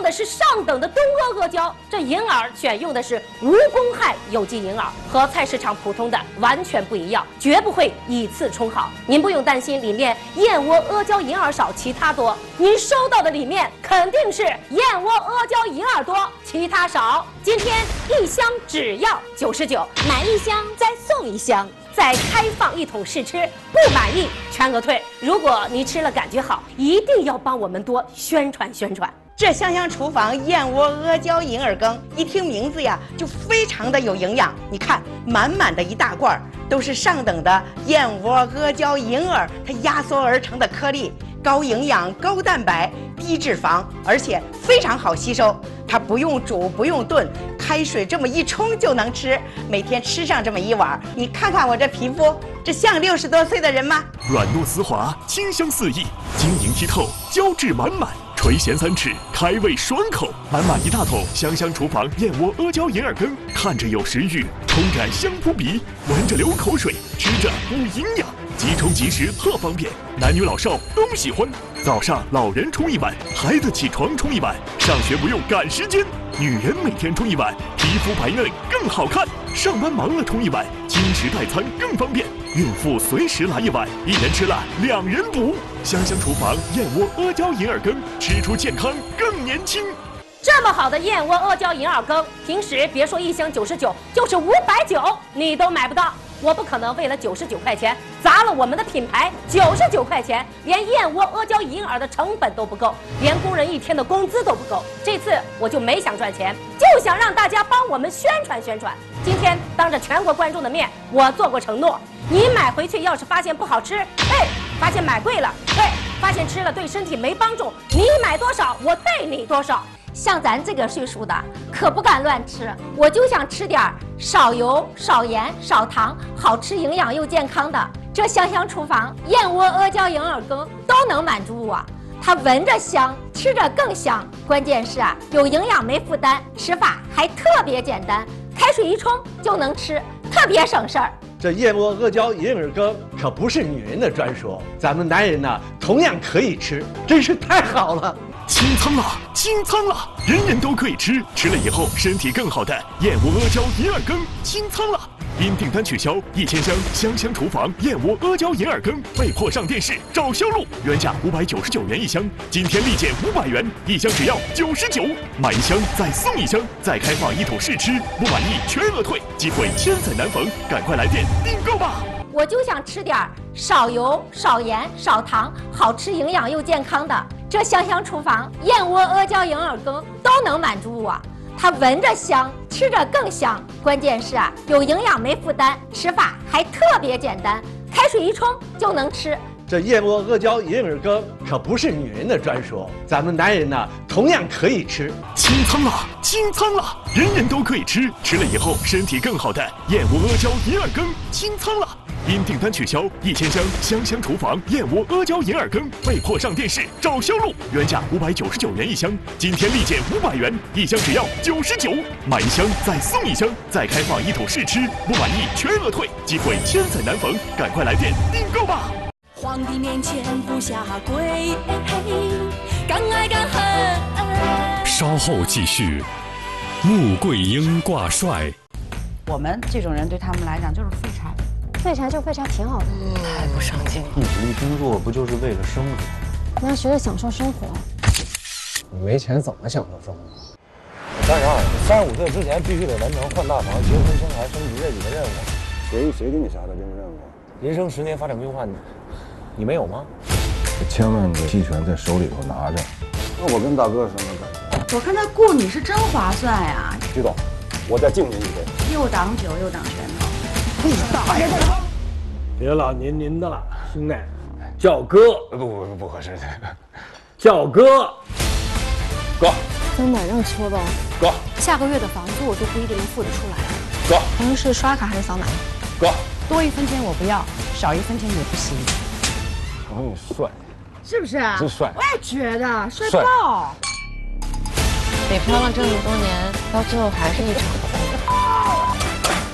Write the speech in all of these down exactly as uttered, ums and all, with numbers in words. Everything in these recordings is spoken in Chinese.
的是上等的东阿阿胶，这银耳选用的是无公害有机银耳，和菜市场普通的完全不一样，绝不会以次充好。您不用担心里面燕窝阿胶银耳少，其他多。您收到的里面肯定是燕窝阿胶银耳多，其他少。今天一箱只要九十九，买一箱再送一箱。 再开放一桶试吃，不满意全额退。如果你吃了感觉好，一定要帮我们多宣传宣传。 这香香厨房燕窝阿胶银耳羹，一听名字呀，就非常的有营养。你看，满满的一大罐都是上等的燕窝阿胶银耳，它压缩而成的颗粒，高营养、高蛋白、低脂肪，而且非常好吸收。它不用煮，不用炖。 开水这么一冲就能吃，每天吃上这么一碗，你看看我这皮肤，这像六十多岁的人吗？ 软糯丝滑，清香四溢，晶莹剔透，胶质满满，垂涎三尺，开胃爽口，满满一大桶香香厨房燕窝阿胶银耳羹，看着有食欲，冲着香扑鼻，闻着流口水，吃着补营养，即冲即食特方便，男女老少都喜欢。早上老人冲一碗，孩子起床冲一碗，上学不用赶时间。 女人每天冲一碗，皮肤白嫩更好看。上班忙了冲一碗，轻食代餐更方便。孕妇随时来一碗，一人吃了两人补。香香厨房燕窝阿胶银耳羹，吃出健康更年轻。 这么好的燕窝阿胶银耳羹，平时别说一箱九十九，就是五百九你都买不到。 我不可能为了九十九块钱砸了我们的品牌。九十九块钱，连燕窝阿胶银耳的成本都不够，连工人一天的工资都不够。这次我就没想赚钱，就想让大家帮我们宣传宣传。今天当着全国观众的面，我做过承诺：你买回去要是发现不好吃，嘿，发现买贵了，嘿，发现吃了对身体没帮助，你买多少我退你多少。 像咱这个岁数的，可不敢乱吃。我就想吃点少油、少盐、少糖，好吃、营养又健康的。这香香厨房燕窝阿胶银耳羹都能满足我。它闻着香，吃着更香。关键是啊，有营养没负担，吃法还特别简单，开水一冲就能吃，特别省事儿。 这燕窝阿胶银耳羹可不是女人的专属，咱们男人呢同样可以吃，真是太好了。 清仓了，清仓了，人人都可以吃，吃了以后身体更好的燕窝阿胶银耳羹清仓了。因订单取消，一千箱香香厨房燕窝阿胶银耳羹被迫上电视找销路，原价五百九十九元一箱，今天立减五百元，一箱只要九十九，买一箱再送一箱，再开放一桶试吃，不满意全额退，机会千载难逢，赶快来电订购吧！ 我就想吃点少油、少盐、少糖，好吃、营养又健康的。这香香厨房燕窝阿胶银耳羹都能满足我。它闻着香，吃着更香。关键是啊，有营养没负担，吃法还特别简单，开水一冲就能吃。 这燕窝阿胶银耳羹可不是女人的专属，咱们男人呢同样可以吃。 清仓了，清仓了，人人都可以吃，吃了以后身体更好的燕窝阿胶银耳羹清仓了。 因订单取消，一千箱香香厨房燕窝阿胶银耳羹被迫上电视找销路，原价五百九十九元一箱，今天立减五百元，一箱只要九十九，买一箱再送一箱，再开放一桶试吃，不满意全额退，机会千载难逢，赶快来电订购吧！ 皇帝面前不下跪，敢爱敢恨。 稍后继续，穆桂英挂帅。 我们这种人对他们来讲就是废柴。 废柴就废柴，挺好的。 太不上进了。 你努力工作不就是为了生活？ 你要学着享受生活。 你没钱怎么享受生活？ 干啥？三十五岁之前必须得完成换大房、结婚、生孩、升级这几个任务。谁谁给你下的这个任务？人生十年发展规划，你你没有吗？ 千万个期权在手里头拿着。 那我跟大哥什么感觉？我看他雇你是真划算呀。 徐总，我再敬您一杯。 又挡酒又挡拳头。 你大爷的！ 别老您您的了，兄弟，叫哥。 不不不不合适， 叫哥。 哥， 真的让说吧。 哥， 下个月的房租我就不一定能付得出来。 哥， 您是刷卡还是扫码？ 哥， 多一分钱我不要，少一分钱也不行。 我说你帅， 是不是啊？ 真帅！ 我也觉得帅爆。 北漂了这么多年，到最后还是一场空。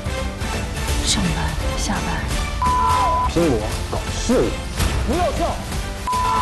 上班、下班， 拼搏搞事业，不要笑。